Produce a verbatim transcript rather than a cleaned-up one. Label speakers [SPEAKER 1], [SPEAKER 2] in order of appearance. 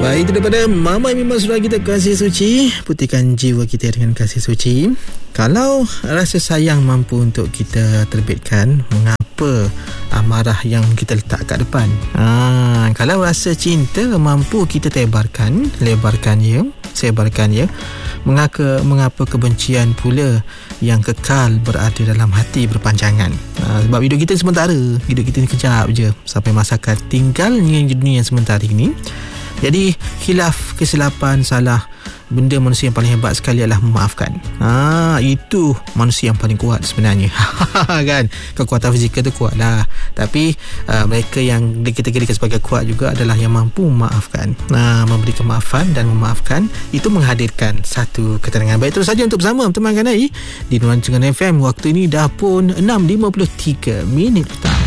[SPEAKER 1] Baik, itu daripada Mama Mima Surah kita, Kasih Suci. Putihkan jiwa kita dengan kasih suci. Kalau rasa sayang mampu untuk kita terbitkan, mengapa amarah yang kita letak kat depan? Ha, kalau rasa cinta mampu kita tebarkan, lebarkan ya, sebarkan ya, mengapa, mengapa kebencian pula yang kekal berada dalam hati berpanjangan? Ha, sebab hidup kita sementara, hidup kita ni kejap je, sampai masa akan tinggalnya dunia yang sementara ini. Jadi khilaf, kesilapan, salah, benda manusia yang paling hebat sekali adalah memaafkan. Ha, itu manusia yang paling kuat sebenarnya. Kan? Kekuatan fizikal tu kuat lah, tapi uh, mereka yang dikategorikan sebagai kuat juga adalah yang mampu memaafkan. Nah, memberi kemaafan dan memaafkan itu menghadirkan satu ketenangan. Baik, terus saja untuk bersama teman Kanai di Nuancengan F M. Waktu ini dah pun enam lima puluh tiga minit petang.